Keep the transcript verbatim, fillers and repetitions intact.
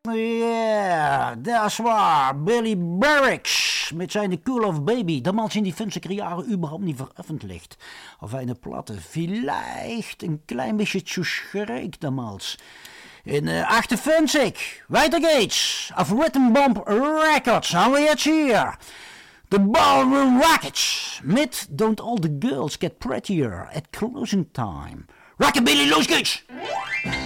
Ja, dat is waar. Billy Barracks met zijn Cool of Baby. Dat man in die Funsiker jaren überhaupt niet veröffentlicht. Of een platte, vielleicht een klein beetje zu schrik damals. In uh, achtenfünfzig, weiter geht's. Auf Rhythm Bomb Records haben wir jetzt hier The Ballroom Rockets mit Don't All the Girls Get Prettier at Closing Time. Rockabilly, los geht's!